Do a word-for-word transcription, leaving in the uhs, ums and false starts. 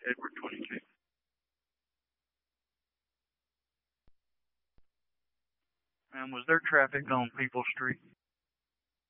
Edward twenty-two. And was there traffic on People Street?